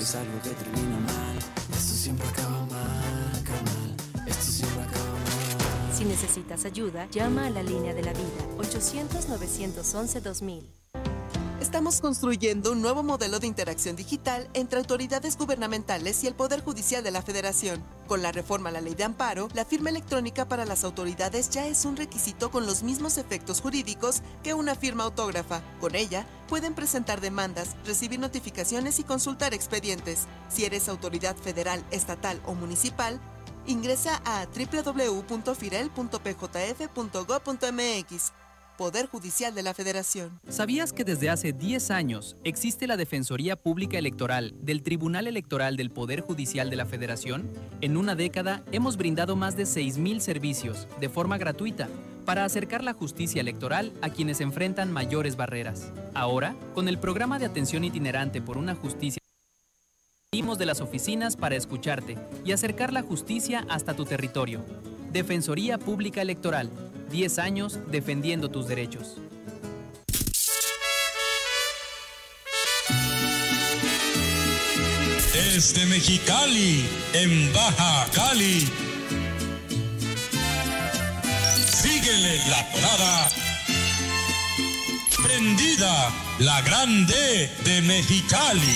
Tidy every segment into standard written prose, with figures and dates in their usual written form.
es algo que termina mal. Esto siempre acaba mal, carnal. Esto siempre acaba mal. Si necesitas ayuda, llama a la línea de la vida, 800-911-2000. Estamos construyendo un nuevo modelo de interacción digital entre autoridades gubernamentales y el Poder Judicial de la Federación. Con la reforma a la Ley de Amparo, la firma electrónica para las autoridades ya es un requisito con los mismos efectos jurídicos que una firma autógrafa. Con ella, pueden presentar demandas, recibir notificaciones y consultar expedientes. Si eres autoridad federal, estatal o municipal, ingresa a www.firel.pjf.gov.mx. Poder Judicial de la Federación. ¿Sabías que desde hace 10 años existe la Defensoría Pública Electoral del Tribunal Electoral del Poder Judicial de la Federación? En una década hemos brindado más de 6,000 servicios de forma gratuita para acercar la justicia electoral a quienes enfrentan mayores barreras. Ahora, con el programa de atención itinerante por una justicia, salimos de las oficinas para escucharte y acercar la justicia hasta tu territorio. Defensoría Pública Electoral. 10 años defendiendo tus derechos. Desde Mexicali, en Baja Cali. Síguele la parada. Prendida, la grande de Mexicali.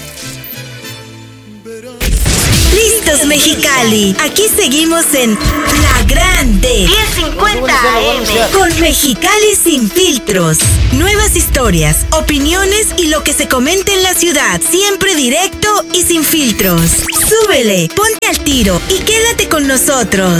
¡Listos, Mexicali! Aquí seguimos en La Grande 1050 AM con Mexicali sin filtros. Nuevas historias, opiniones y lo que se comenta en la ciudad. Siempre directo y sin filtros. Súbele, ponte al tiro y quédate con nosotros.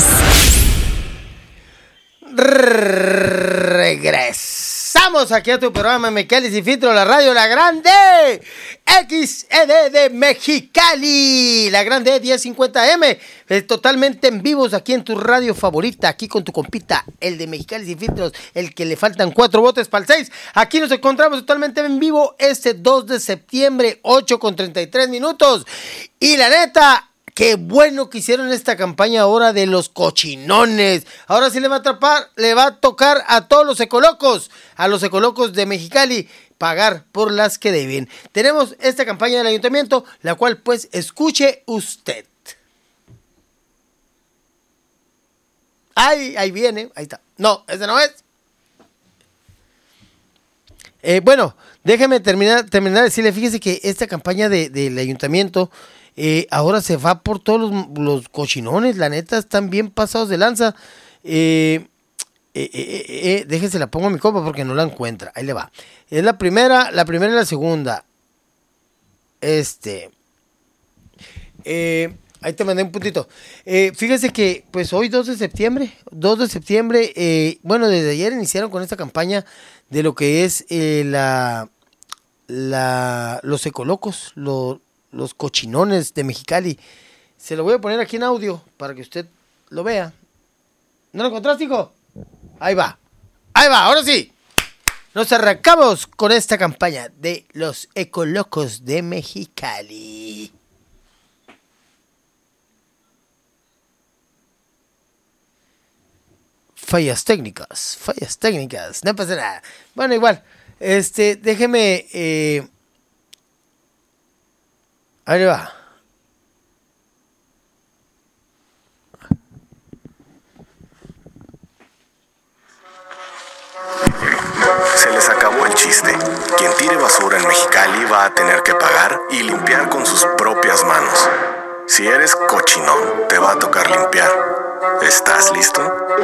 Regresamos aquí a tu programa Mexicali sin filtros, la radio La Grande XED de Mexicali, La Grande 1050M, totalmente en vivos aquí en tu radio favorita, aquí con tu compita, el de Mexicali sin filtros, el que le faltan 4 votos para el 6. Aquí nos encontramos totalmente en vivo este 2 de septiembre, 8:33. Y la neta, qué bueno que hicieron esta campaña ahora de los cochinones. Ahora sí le va a tocar a todos los ecolocos, a los ecolocos de Mexicali, pagar por las que deben. Tenemos esta campaña del ayuntamiento, la cual pues escuche usted. Ahí viene, ahí está. No, ese no es. Bueno, déjeme terminar de decirle, fíjese que esta campaña del ayuntamiento ahora se va por todos los cochinones, la neta, están bien pasados de lanza. Déjese la pongo a mi compa porque no la encuentra. Ahí le va. Es la primera y la segunda. Ahí te mandé un puntito. Fíjese que pues hoy 2 de septiembre, bueno, desde ayer iniciaron con esta campaña de lo que es los ecolocos, los cochinones de Mexicali. Se lo voy a poner aquí en audio para que usted lo vea. ¿No lo encontraste, hijo? Ahí va, ahora sí. Nos arrancamos con esta campaña de los ecolocos de Mexicali. Fallas técnicas, no pasa nada. Bueno, igual, déjeme, ahí va. Se les acabó el chiste. Quien tire basura en Mexicali va a tener que pagar y limpiar con sus propias manos. Si eres cochinón, te va a tocar limpiar. ¿Estás listo?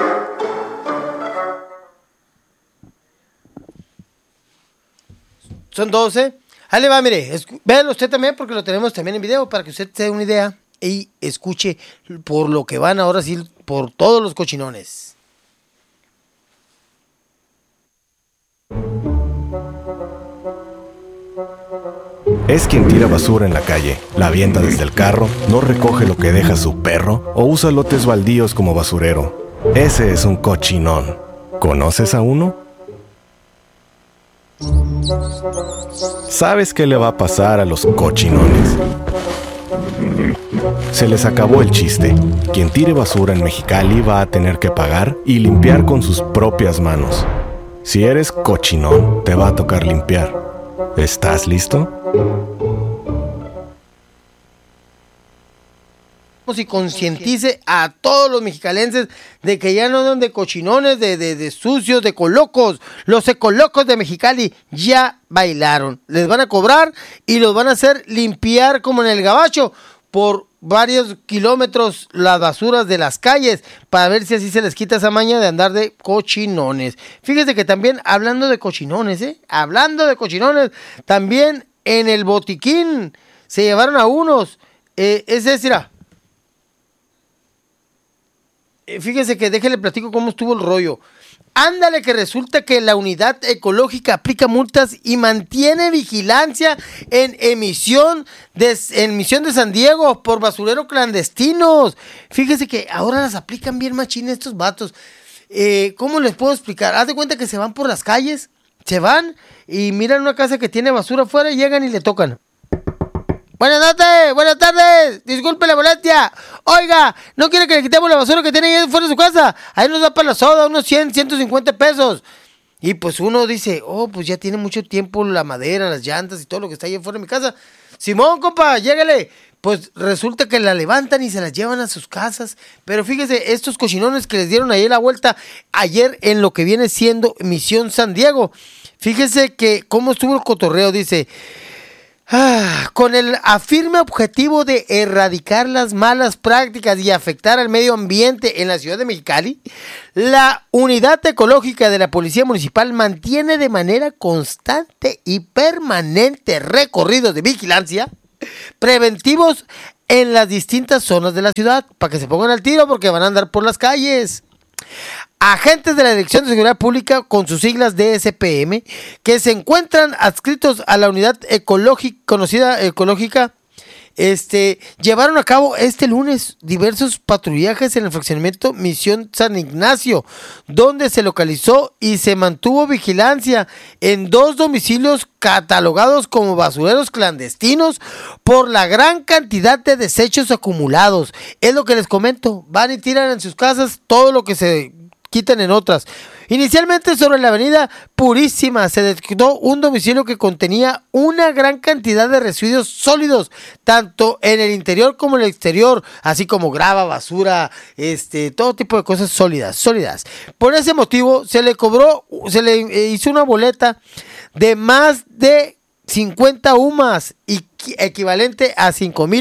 Son 12. Ahí le va, mire, véalo usted también porque lo tenemos también en video para que usted se dé una idea y escuche por lo que van ahora sí, por todos los cochinones. Es quien tira basura en la calle, la avienta desde el carro, no recoge lo que deja su perro o usa lotes baldíos como basurero. Ese es un cochinón. ¿Conoces a uno? ¿Sabes qué le va a pasar a los cochinones? Se les acabó el chiste. Quien tire basura en Mexicali va a tener que pagar y limpiar con sus propias manos. Si eres cochinón, te va a tocar limpiar. ¿Estás listo? y concientice a todos los mexicalenses de que ya no andan de cochinones, de sucios, de ecolocos. Los ecolocos de Mexicali ya bailaron. Les van a cobrar y los van a hacer limpiar como en el gabacho por varios kilómetros las basuras de las calles para ver si así se les quita esa maña de andar de cochinones. Fíjese que también hablando de cochinones, también en el botiquín se llevaron a unos. Es decir, fíjese que déjele platico cómo estuvo el rollo. Ándale que resulta que la unidad ecológica aplica multas y mantiene vigilancia en emisión de San Diego por basurero clandestinos. Fíjese que ahora las aplican bien machín estos vatos. ¿Cómo les puedo explicar? Haz de cuenta que se van por las calles, se van y miran una casa que tiene basura afuera y llegan y le tocan. Buenas tardes, disculpe la molestia. Oiga, ¿no quiere que le quitemos la basura que tiene ahí fuera de su casa? Ahí nos da para la soda unos 100, 150 pesos. Y pues uno dice, pues ya tiene mucho tiempo la madera, las llantas y todo lo que está ahí fuera de mi casa. Simón, compa, llégale. Pues resulta que la levantan y se las llevan a sus casas. Pero fíjese, estos cochinones que les dieron ahí la vuelta ayer en lo que viene siendo Misión San Diego. Fíjese que cómo estuvo el cotorreo, dice... con el afirme objetivo de erradicar las malas prácticas y afectar al medio ambiente en la ciudad de Mexicali, la unidad ecológica de la Policía Municipal mantiene de manera constante y permanente recorridos de vigilancia preventivos en las distintas zonas de la ciudad, para que se pongan al tiro porque van a andar por las calles. Agentes de la Dirección de Seguridad Pública, con sus siglas DSPM, que se encuentran adscritos a la unidad ecológica, llevaron a cabo este lunes diversos patrullajes en el fraccionamiento Misión San Ignacio, donde se localizó y se mantuvo vigilancia en 2 domicilios catalogados como basureros clandestinos por la gran cantidad de desechos acumulados. Es lo que les comento, van y tiran en sus casas todo lo que se quitan en otras. Inicialmente sobre la avenida Purísima se detectó un domicilio que contenía una gran cantidad de residuos sólidos, tanto en el interior como en el exterior, así como grava, basura, todo tipo de cosas sólidas. Por ese motivo se le hizo una boleta de más de 50 UMAS y equivalente a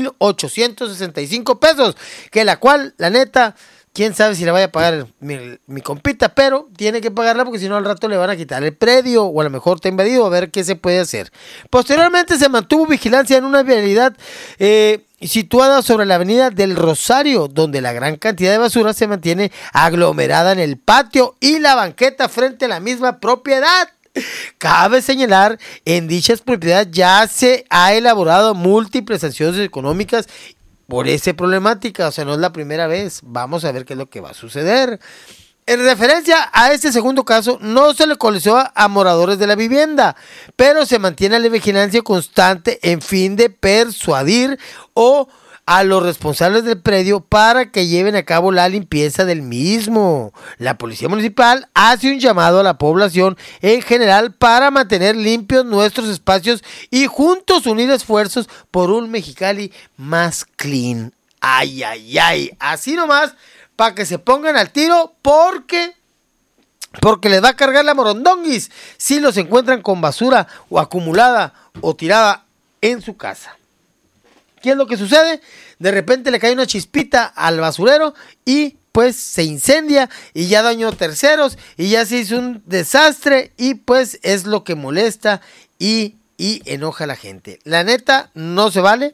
5,865 pesos, que la cual, la neta, quién sabe si la vaya a pagar mi compita, pero tiene que pagarla porque si no al rato le van a quitar el predio o a lo mejor está invadido, a ver qué se puede hacer. Posteriormente se mantuvo vigilancia en una vialidad situada sobre la avenida del Rosario, donde la gran cantidad de basura se mantiene aglomerada en el patio y la banqueta frente a la misma propiedad. Cabe señalar, en dichas propiedades ya se ha elaborado múltiples sanciones económicas por esa problemática, o sea, no es la primera vez. Vamos a ver qué es lo que va a suceder. En referencia a este segundo caso, no se le localizó a moradores de la vivienda, pero se mantiene la vigilancia constante en fin de persuadir a los responsables del predio para que lleven a cabo la limpieza del mismo. La Policía Municipal hace un llamado a la población en general para mantener limpios nuestros espacios y juntos unir esfuerzos por un Mexicali más clean. Ay, así nomás, para que se pongan al tiro porque les va a cargar la morondonguis si los encuentran con basura o acumulada o tirada en su casa. ¿Qué es lo que sucede? De repente le cae una chispita al basurero y pues se incendia y ya dañó a terceros y ya se hizo un desastre y pues es lo que molesta y enoja a la gente. La neta, no se vale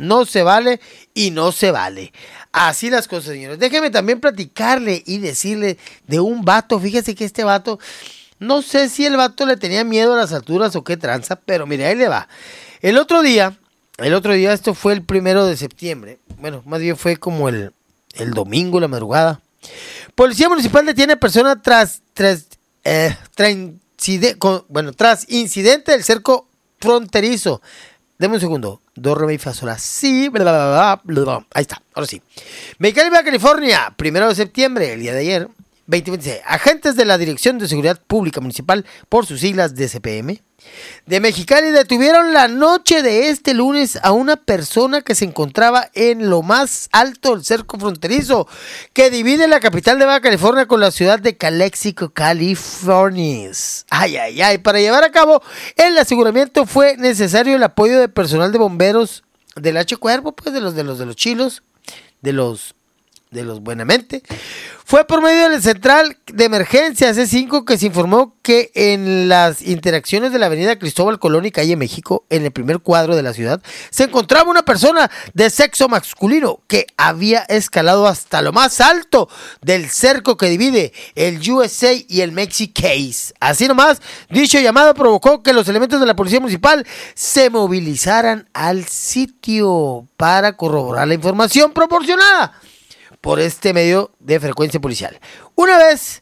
y no se vale. Así las cosas, señores. Déjenme también platicarle y decirle de un vato. Fíjese que este vato, no sé si el vato le tenía miedo a las alturas o qué tranza, pero mire, ahí le va. El otro día, esto fue el 1 de septiembre. Bueno, más bien fue como el domingo, la madrugada. Policía Municipal detiene a persona tras incidente del cerco fronterizo. Deme un segundo. Do, re, mi, fa, sol, la, si, bla, bla, bla, bla, bla. Ahí está, ahora sí. Mexicali, Baja California, 1 de septiembre, el día de ayer. 2026. Agentes de la Dirección de Seguridad Pública Municipal, por sus siglas DCPM, de Mexicali detuvieron la noche de este lunes a una persona que se encontraba en lo más alto del cerco fronterizo que divide la capital de Baja California con la ciudad de Calexico, California. Para llevar a cabo el aseguramiento fue necesario el apoyo de personal de bomberos del H Cuervo, pues de los chilos, de los buenamente. Fue por medio del central de emergencia C5 que se informó que en las interacciones de la avenida Cristóbal Colón y calle México, en el primer cuadro de la ciudad, se encontraba una persona de sexo masculino que había escalado hasta lo más alto del cerco que divide el USA y el Mexicase. Así nomás, dicho llamado provocó que los elementos de la policía municipal se movilizaran al sitio para corroborar la información proporcionada por este medio de frecuencia policial. Una vez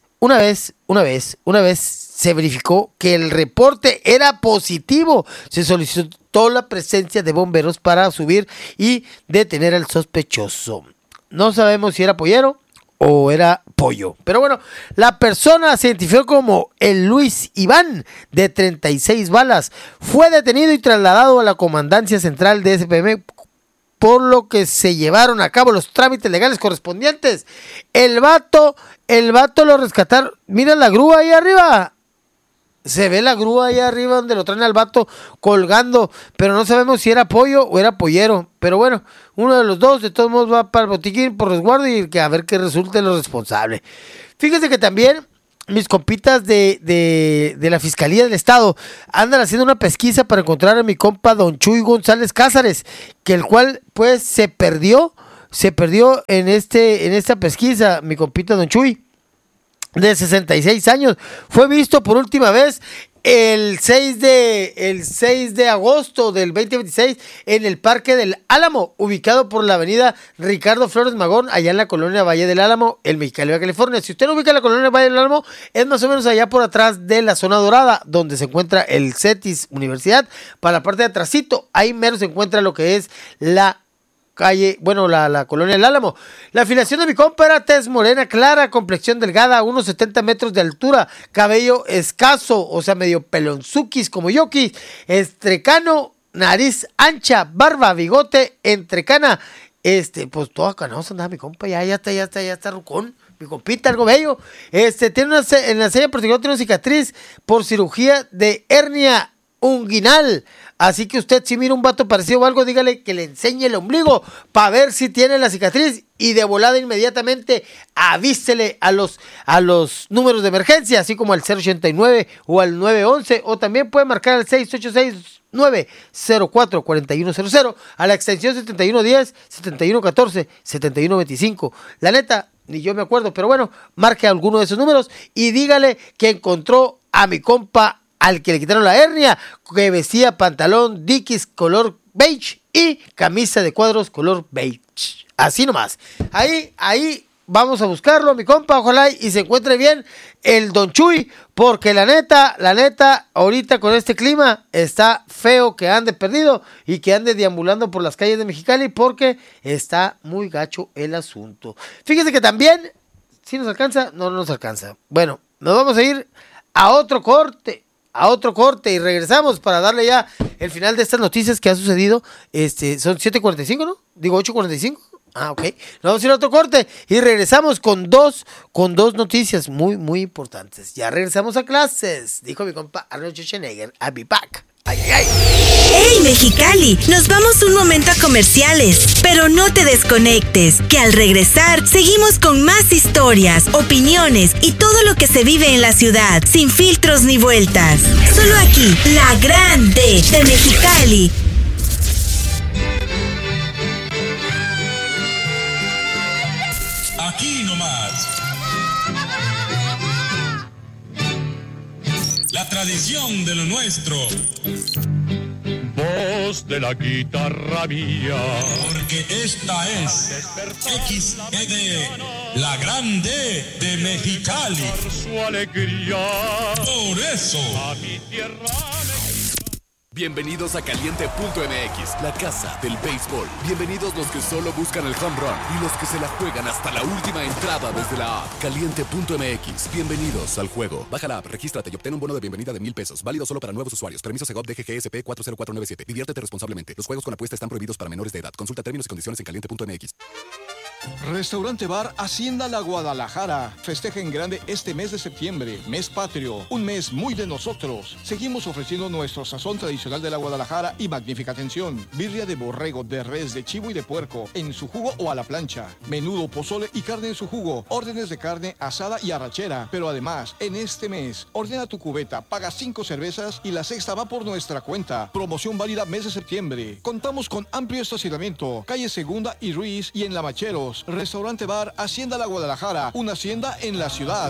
se verificó que el reporte era positivo. Se solicitó la presencia de bomberos para subir y detener al sospechoso. No sabemos si era pollero o era pollo. Pero bueno, la persona se identificó como el Luis Iván, de 36 balas. Fue detenido y trasladado a la comandancia central de SPM, por lo que se llevaron a cabo los trámites legales correspondientes. El vato lo rescataron. Mira la grúa ahí arriba. Se ve la grúa ahí arriba donde lo traen al vato colgando, pero no sabemos si era pollo o era pollero. Pero bueno, uno de los dos de todos modos va para el botiquín por resguardo y a ver qué resulte lo responsable. Fíjense que también mis compitas de la Fiscalía del Estado andan haciendo una pesquisa para encontrar a mi compa Don Chuy González Cázares, que el cual pues se perdió en esta pesquisa. Mi compita Don Chuy, de 66 años, fue visto por última vez el 6 de agosto del 2026 en el Parque del Álamo, ubicado por la avenida Ricardo Flores Magón, allá en la colonia Valle del Álamo, en Mexicali, Baja California. Si usted no ubica la colonia Valle del Álamo, es más o menos allá por atrás de la zona dorada, donde se encuentra el CETIS Universidad. Para la parte de atrásito, ahí mero se encuentra lo que es la calle, bueno, la colonia del Álamo. La afiliación de mi compa era tez morena clara, complexión delgada, unos 70 metros de altura, cabello escaso, o sea, medio pelonzuquis como yoki, estrecano, nariz ancha, barba, bigote, entrecana, pues toda canosa andaba mi compa, ya está rucón. Mi compita, algo bello. Tiene en la sella particular tiene una cicatriz por cirugía de hernia unguinal. Así que usted, si mira un vato parecido o algo, dígale que le enseñe el ombligo para ver si tiene la cicatriz y de volada inmediatamente avísele a los números de emergencia, así como al 089 o al 911, o también puede marcar al 686-904-4100 a la extensión 7110, 7114, 7125. La neta, ni yo me acuerdo, pero bueno, marque alguno de esos números y dígale que encontró a mi compa al que le quitaron la hernia, que vestía pantalón Dickies color beige y camisa de cuadros color beige. Así nomás. Ahí vamos a buscarlo, mi compa, ojalá y se encuentre bien el Don Chuy, porque la neta, ahorita con este clima está feo que ande perdido y que ande deambulando por las calles de Mexicali, porque está muy gacho el asunto. Fíjese que también, si nos alcanza, no nos alcanza. Bueno, nos vamos a ir a otro corte y regresamos para darle ya el final de estas noticias que ha sucedido. Son 7:45, ¿no? Digo 8:45. Ah, ok. Nos vamos a ir a otro corte y regresamos con dos noticias muy, muy importantes. Ya regresamos a clases, dijo mi compa Arnold Schwarzenegger. I'll be back. ¡Ay, ay, ay! ¡Hey, Mexicali! Nos vamos un momento a comerciales, pero no te desconectes, que al regresar seguimos con más historias, opiniones y todo lo que se vive en la ciudad, sin filtros ni vueltas. Solo aquí, La Grande de Mexicali. Aquí nomás. La tradición de lo nuestro. Voz de la guitarra mía. Porque esta es XED, la grande de Mexicali. Su alegría. Por eso. A mi tierra. Bienvenidos a Caliente.mx, la casa del béisbol. Bienvenidos los que solo buscan el home run y los que se la juegan hasta la última entrada desde la app. Caliente.mx, bienvenidos al juego. Baja la app, regístrate y obtén un bono de bienvenida de $1,000. Válido solo para nuevos usuarios. Permiso Segov DGGSP 40497. Diviértete responsablemente. Los juegos con apuesta están prohibidos para menores de edad. Consulta términos y condiciones en Caliente.mx. Restaurante Bar Hacienda La Guadalajara. Festeja en grande este mes de septiembre, mes patrio, un mes muy de nosotros. Seguimos ofreciendo nuestro sazón tradicional de la Guadalajara y magnífica atención. Birria de borrego, de res, de chivo y de puerco, en su jugo o a la plancha. Menudo, pozole y carne en su jugo. Órdenes de carne asada y arrachera. Pero además, en este mes, ordena tu cubeta, paga 5 cervezas y la sexta va por nuestra cuenta. Promoción válida mes de septiembre. Contamos con amplio estacionamiento, calle Segunda y Ruiz y en La Macheros. Restaurante Bar Hacienda La Guadalajara, una hacienda en la ciudad.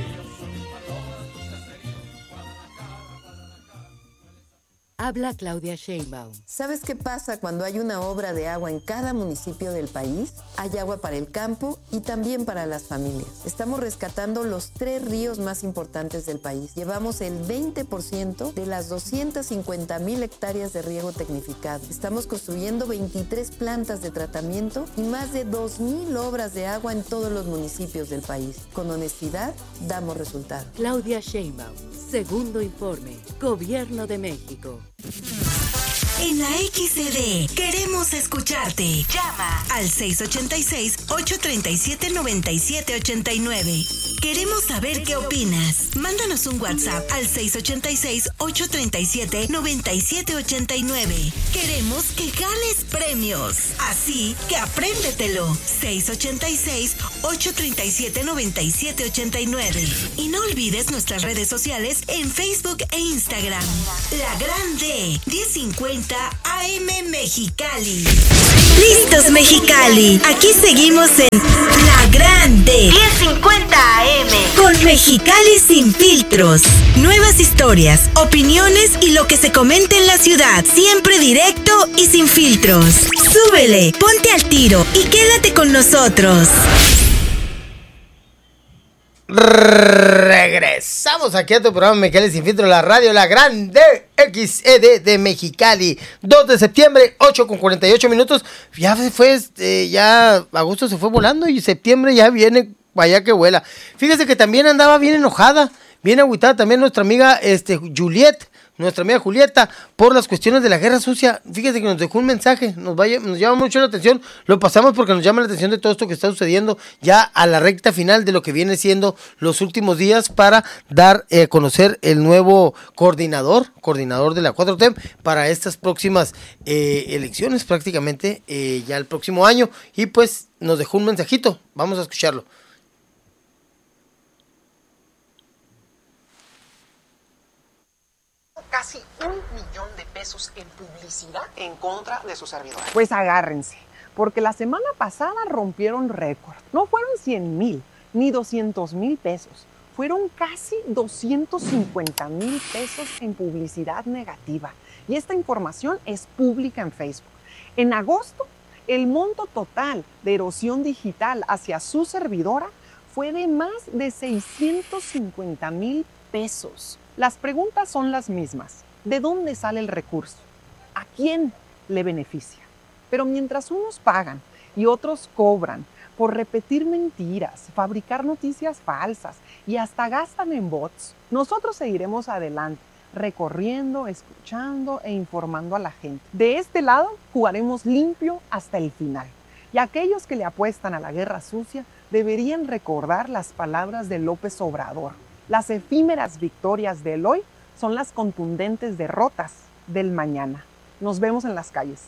Habla Claudia Sheinbaum. ¿Sabes qué pasa cuando hay una obra de agua en cada municipio del país? Hay agua para el campo y también para las familias. Estamos rescatando los 3 ríos más importantes del país. Llevamos el 20% de las 250,000 hectáreas de riego tecnificado. Estamos construyendo 23 plantas de tratamiento y más de 2,000 obras de agua en todos los municipios del país. Con honestidad, damos resultados. Claudia Sheinbaum, segundo informe, Gobierno de México. En la XCD queremos escucharte. Llama al 686-837-9789. Queremos saber qué opinas. Mándanos un WhatsApp al 686-837-9789. Queremos que ganes premios. Así que apréndetelo. 686-837-9789. Y no olvides nuestras redes sociales en Facebook e Instagram. La Grande 1050 AM Mexicali. Listos Mexicali. Aquí seguimos en La Grande 1050 AM con Mexicali sin filtros. Nuevas historias, opiniones y lo que se comenta en la ciudad. Siempre directo y sin filtros. Súbele, ponte al tiro y quédate con nosotros. Regresamos aquí a tu programa Mexicali sin filtro, la radio La Grande XED de Mexicali. 2 de septiembre, 8:48. Ya fue, ya agosto se fue volando y septiembre ya viene, vaya que vuela. Fíjese que también andaba bien enojada, bien agüitada también nuestra amiga nuestra amiga Julieta, por las cuestiones de la guerra sucia. Fíjese que nos dejó un mensaje, nos llama mucho la atención, lo pasamos porque nos llama la atención de todo esto que está sucediendo ya a la recta final de lo que viene siendo los últimos días para dar a conocer el nuevo coordinador de la 4T para estas próximas elecciones, prácticamente ya el próximo año, y pues nos dejó un mensajito, vamos a escucharlo. Casi $1 millón de pesos en publicidad en contra de su servidor. Pues agárrense, porque la semana pasada rompieron récord. No fueron 100,000 ni 200,000 pesos, fueron casi 250,000 pesos en publicidad negativa. Y esta información es pública en Facebook. En agosto, el monto total de erosión digital hacia su servidora fue de más de 650,000 pesos. Las preguntas son las mismas. ¿De dónde sale el recurso? ¿A quién le beneficia? Pero mientras unos pagan y otros cobran por repetir mentiras, fabricar noticias falsas y hasta gastan en bots, nosotros seguiremos adelante, recorriendo, escuchando e informando a la gente. De este lado, jugaremos limpio hasta el final. Y aquellos que le apuestan a la guerra sucia deberían recordar las palabras de López Obrador. Las efímeras victorias del hoy son las contundentes derrotas del mañana. Nos vemos en las calles.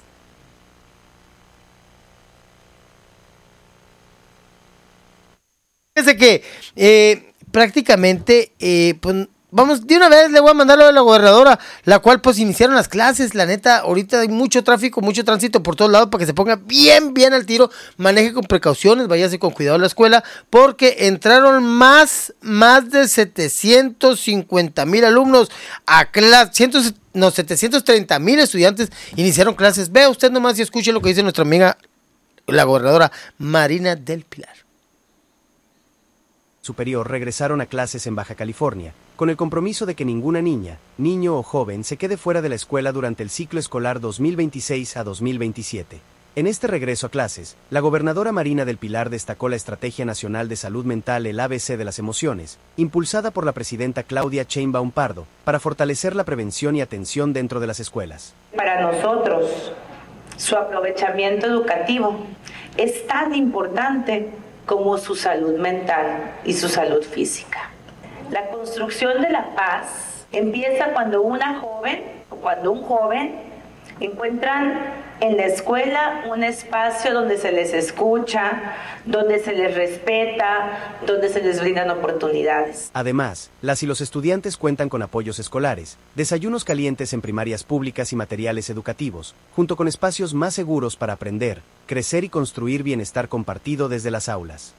Fíjese que prácticamente, pues vamos, de una vez le voy a mandar lo de la gobernadora, la cual pues iniciaron las clases. La neta, ahorita hay mucho tráfico, mucho tránsito por todos lados, para que se ponga bien al tiro, maneje con precauciones, váyase con cuidado a la escuela, porque entraron más de 750,000 alumnos a clase, 730,000 estudiantes iniciaron clases. Vea usted nomás y escuche lo que dice nuestra amiga, la gobernadora Marina del Pilar. superior regresaron a clases en Baja California, con el compromiso de que ninguna niña, niño o joven se quede fuera de la escuela durante el ciclo escolar 2026 a 2027. En este regreso a clases, la gobernadora Marina del Pilar destacó la Estrategia Nacional de Salud Mental, el ABC de las Emociones, impulsada por la presidenta Claudia Sheinbaum Pardo, para fortalecer la prevención y atención dentro de las escuelas. Para nosotros, su aprovechamiento educativo es tan importante como su salud mental y su salud física. La construcción de la paz empieza cuando una joven o cuando un joven encuentran en la escuela un espacio donde se les escucha, donde se les respeta, donde se les brindan oportunidades. Además, las y los estudiantes cuentan con apoyos escolares, desayunos calientes en primarias públicas y materiales educativos, junto con espacios más seguros para aprender, crecer y construir bienestar compartido desde las aulas.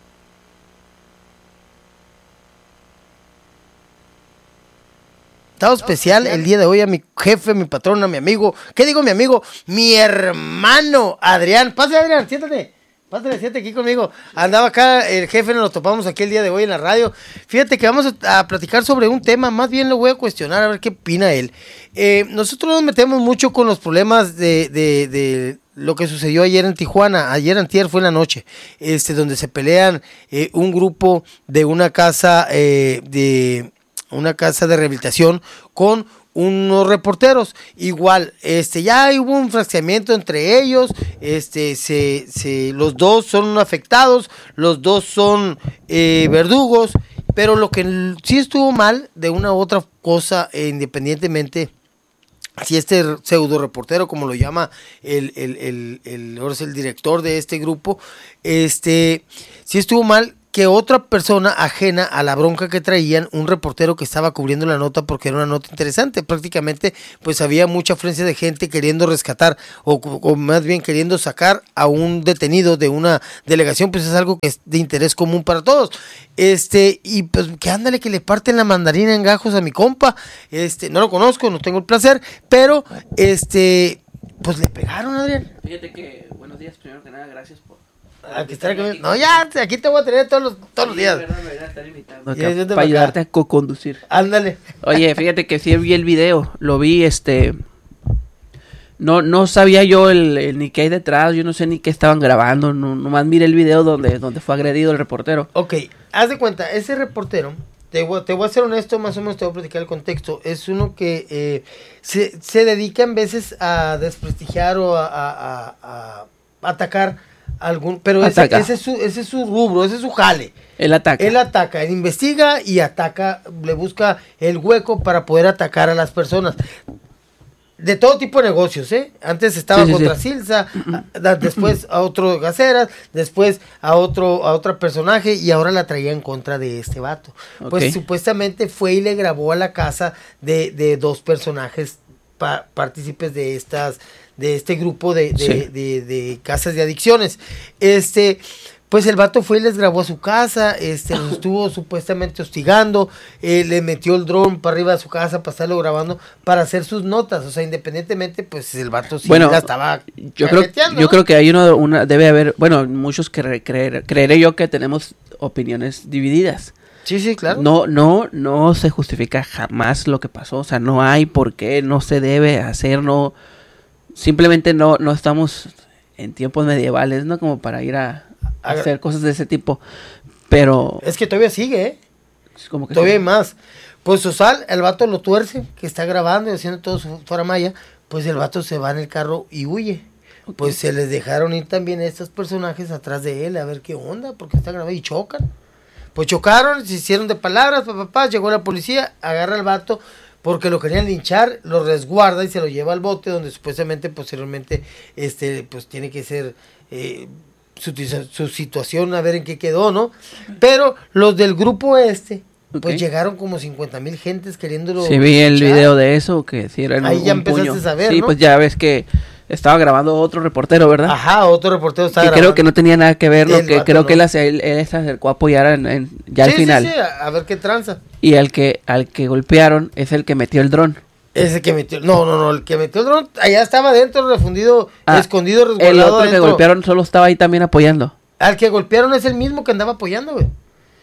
Especial el día de hoy a mi jefe, mi patrón, a mi amigo. ¿Qué digo mi amigo? Mi hermano Adrián. Pásale, Adrián, siéntate. Pásale, siéntate aquí conmigo. Andaba acá el jefe, nos lo topamos aquí el día de hoy en la radio. Fíjate que vamos a platicar sobre un tema, más bien lo voy a cuestionar a ver qué opina él. Nosotros nos metemos mucho con los problemas de lo que sucedió ayer en Tijuana. Ayer antier fue en la noche, donde se pelean un grupo de una casa de rehabilitación con unos reporteros. Igual, ya hubo un fraccionamiento entre ellos, los dos son afectados, los dos son verdugos, pero lo que sí estuvo mal de una u otra cosa, independientemente si este pseudo reportero, como lo llama ahora es el director de este grupo, sí estuvo mal que otra persona ajena a la bronca que traían, un reportero que estaba cubriendo la nota porque era una nota interesante, prácticamente pues había mucha afluencia de gente queriendo rescatar o más bien queriendo sacar a un detenido de una delegación, pues es algo que es de interés común para todos, y pues que ándale que le parten la mandarina en gajos a mi compa, no lo conozco, no tengo el placer, pero pues le pegaron, Adrián. Fíjate que, buenos días, primero que nada, gracias por... Aquí no, ya, aquí te voy a tener todos los días. Para ayudarte a co-conducir. Ándale. Oye, fíjate que sí vi el video, lo vi, no sabía yo el ni qué hay detrás, yo no sé ni qué estaban grabando, nomás miré el video donde fue agredido el reportero. Ok, haz de cuenta, ese reportero, te voy a ser honesto, más o menos te voy a platicar el contexto, es uno que se dedica en veces a desprestigiar o a atacar pero ese es su rubro, ese es su jale. Él ataca, él investiga y ataca, le busca el hueco para poder atacar a las personas. De todo tipo de negocios, Antes estaba contra Silsa, después a otro Gaceras, después a otro personaje y ahora la traía en contra de este vato. Okay. Pues supuestamente fue y le grabó a la casa de dos personajes partícipes de este grupo de casas de adicciones. Pues el vato fue y les grabó a su casa, los estuvo supuestamente hostigando, le metió el dron para arriba de su casa para estarlo grabando, para hacer sus notas, o sea, independientemente, pues el vato sí la estaba yo creo que hay debe haber, muchos creeré yo que tenemos opiniones divididas. Sí, claro. No se justifica jamás lo que pasó, o sea, no hay por qué, no se debe hacer, simplemente no estamos en tiempos medievales, ¿no? Como para ir a hacer cosas de ese tipo, pero... Es que todavía sigue, Como que todavía hay más. Pues Sosal, el vato lo tuerce, que está grabando y haciendo todo su faramaya, pues el vato se va en el carro y huye. Okay. Pues se les dejaron ir también estos personajes atrás de él, a ver qué onda, porque está grabando y chocan. Pues chocaron, se hicieron de palabras, llegó la policía, agarra al vato, porque lo querían linchar, lo resguarda y se lo lleva al bote, donde supuestamente, posteriormente, pues tiene que ser su situación, a ver en qué quedó, ¿no? Pero los del grupo pues llegaron como 50,000 gentes queriéndolo. Sí, vi el video de eso, que sí era ahí ya empezaste a saber, sí, ¿no? Pues ya ves que estaba grabando otro reportero, ¿verdad? Ajá, otro reportero estaba grabando. Creo que no tenía nada que ver, ¿no? Que creo que él se acercó a apoyar ya al final. Sí, a ver qué tranza. Y al que golpearon es el que metió el dron. Ese que metió, no, el que metió el dron, allá estaba adentro, refundido, escondido, resguardado. El otro adentro. Que golpearon solo estaba ahí también apoyando. Al que golpearon es el mismo que andaba apoyando, güey.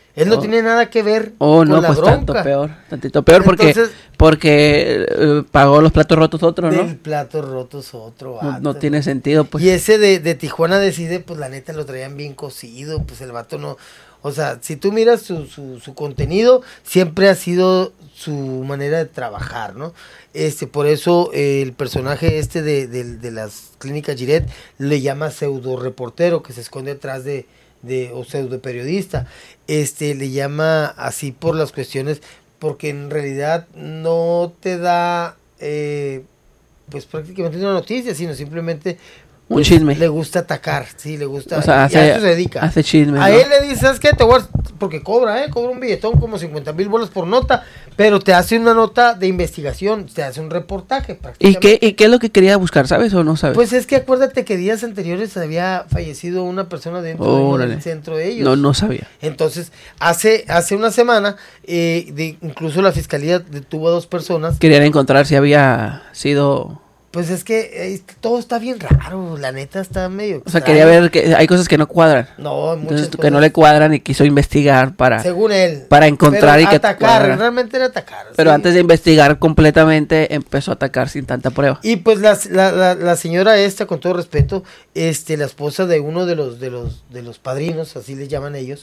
Él no tiene nada que ver con la pues bronca. Tantito peor porque pagó los platos rotos otro, ¿no? El platos rotos otro. No tiene sentido, pues. Y ese de Tijuana Decide, pues la neta lo traían bien cocido, pues el vato no... O sea, si tú miras su contenido, siempre ha sido su manera de trabajar, ¿no? Por eso el personaje de las clínicas Giret le llama pseudo reportero, que se esconde atrás o pseudo periodista. Le llama así por las cuestiones, porque en realidad no te da pues prácticamente una noticia, sino simplemente un chisme. Le gusta atacar, sí, le gusta. O sea, a eso se dedica. Hace chisme. A él le dices, ¿sabes qué? Porque cobra un billetón como 50,000 bolas por nota, pero te hace una nota de investigación, te hace un reportaje prácticamente. ¿Y qué es lo que quería buscar? ¿Sabes o no sabes? Pues es que acuérdate que días anteriores había fallecido una persona dentro del centro de ellos. No sabía. Entonces, hace una semana, incluso la fiscalía detuvo a 2 personas. Querían encontrar si había sido... Pues es que todo está bien raro, la neta está medio extraño. O sea, quería ver que hay cosas que no cuadran. No, muchas Entonces, cosas que no le cuadran y quiso investigar para... Según él. Para encontrar pero y que atacar, realmente era atacar. Pero sí. Antes de investigar completamente, empezó a atacar sin tanta prueba. Y pues la señora con todo respeto, la esposa de uno de los padrinos, así les llaman ellos,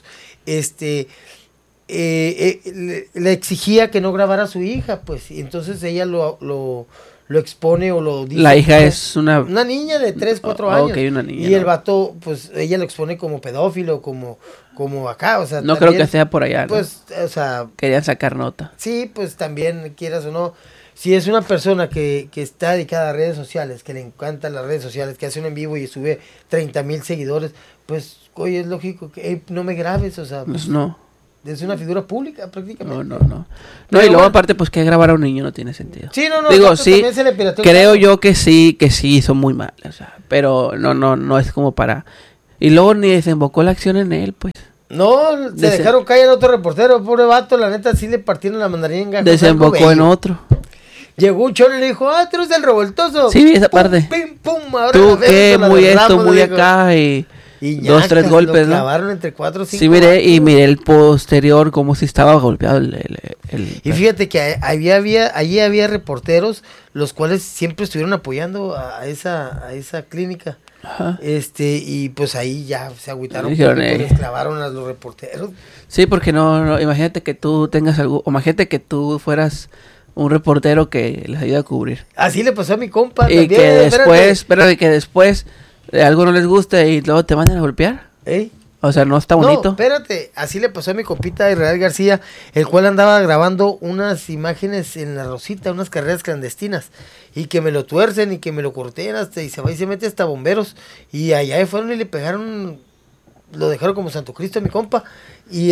le exigía que no grabara a su hija, pues, y entonces ella lo expone o lo dice. La hija es una niña de 3, 4 años. Okay, una niña. Y el vato, pues, ella lo expone como pedófilo, como acá, o sea. No también, creo que sea por allá, ¿no? Pues, o sea. Querían sacar nota. Sí, pues también, quieras o no, si es una persona que está dedicada a redes sociales, que le encantan las redes sociales, que hace un en vivo y sube 30,000 seguidores, pues, oye, es lógico que no me grabes, o sea. Pues no. Es una figura pública prácticamente. No, y luego aparte pues que grabar a un niño no tiene sentido. Sí, no, digo, sí, se le pirateó creo yo que sí hizo muy mal, o sea, pero no es como para... Y luego ni desembocó la acción en él, pues. No, se dejaron caer a otro reportero, pobre vato, la neta sí le partieron la mandarina. Desembocó en otro. Llegó un cholo y le dijo, tú eres el revoltoso. Sí, esa parte. Pim, pum, ahora tú qué, muy esto, muy acá y 2, 3 golpes, ¿no? Clavaron entre 4 o 5. Sí, miré el posterior como si estaba golpeado Y fíjate que allí había reporteros los cuales siempre estuvieron apoyando a esa clínica. Ajá. Y pues ahí ya se agüitaron porque les clavaron a los reporteros. Sí, porque no, imagínate que tú tengas algo, o imagínate que tú fueras un reportero que les ayuda a cubrir. Así le pasó a mi compa. Y también, que después algo no les gusta y luego te mandan a golpear. O sea, no está bonito. No, espérate, así le pasó a mi compita Israel García, el cual andaba grabando unas imágenes en la Rosita, unas carreras clandestinas, y que me lo tuercen y que me lo corten y se va y se mete hasta bomberos, y allá fueron y le pegaron, lo dejaron como Santo Cristo a mi compa, y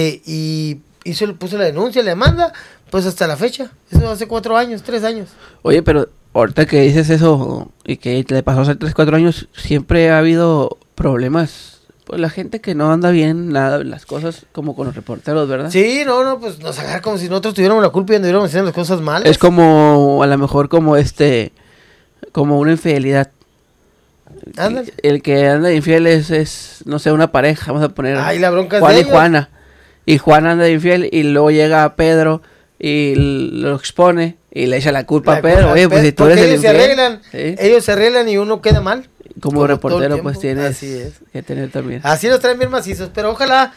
puso la denuncia, la demanda, pues hasta la fecha, eso hace 4 años, 3 años. Oye, pero ahorita que dices eso y que le pasó hace 3, 4 años, siempre ha habido problemas. Pues la gente que no anda bien, nada, las cosas como con los reporteros, ¿verdad? Sí, pues nos agarra como si nosotros tuviéramos la culpa y anduviéramos haciendo las cosas malas. Es como, a lo mejor como como una infidelidad. Ándale. El que anda infiel es, no sé, una pareja, vamos a poner. Ay, la bronca es Juan de y ellos. Juana. Y Juana anda infiel y luego llega Pedro y lo expone y le echa la culpa a Pedro. Oye, pues si tú eres el infiel. Ellos se arreglan y uno queda mal. Como reportero pues tienes que tener también. Así los traen bien macizos, pero ojalá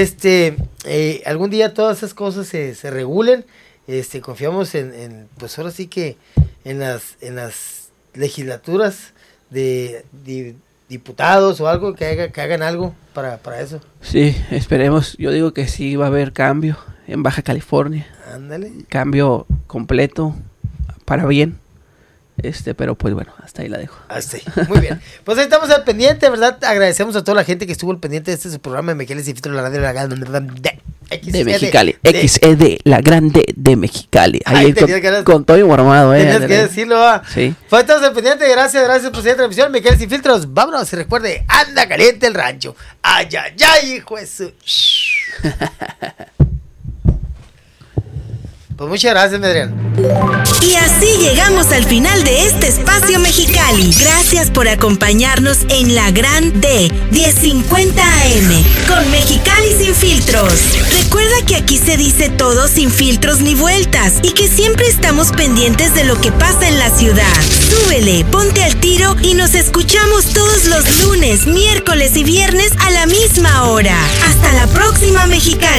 algún día todas esas cosas se regulen. Confiamos en pues ahora sí que en las legislaturas de diputados o algo que hagan algo para eso. Sí, esperemos. Yo digo que sí va a haber cambio en Baja California. Ándale. Cambio completo para bien. Pero pues bueno, hasta ahí la dejo. Hasta ahí. Muy bien. Pues ahí estamos al pendiente, ¿verdad? Agradecemos a toda la gente que estuvo al pendiente de su programa de Mequeles y Filtro, la radio de la grande de Mexicali. XED, la grande de Mexicali. Ahí con todo informado, Tenías que decirlo, Sí. Pues estamos al pendiente, gracias por seguir la transmisión. Mequeles y Filtros, vámonos y recuerde, anda caliente el rancho. Ay, ay, ay, hijo de su... Pues muchas gracias, Adrián. Y así llegamos al final de este espacio Mexicali. Gracias por acompañarnos en la Gran D 1050 AM con Mexicali sin filtros. Recuerda que aquí se dice todo sin filtros ni vueltas y que siempre estamos pendientes de lo que pasa en la ciudad. Súbele, ponte al tiro y nos escuchamos todos los lunes, miércoles y viernes a la misma hora. Hasta la próxima, Mexicali.